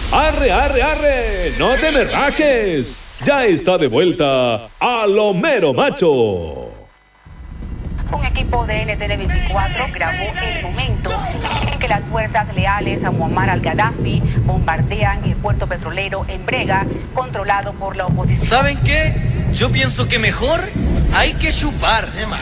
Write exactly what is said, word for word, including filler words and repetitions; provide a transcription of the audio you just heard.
Arre, arre, arre, no te me rajes. Ya está de vuelta a lo mero macho. Un equipo de N T N veinticuatro grabó el momento en que las fuerzas leales a Muammar al-Gaddafi bombardean el puerto petrolero en Brega, controlado por la oposición. ¿Saben qué? Yo pienso que mejor hay que chupar.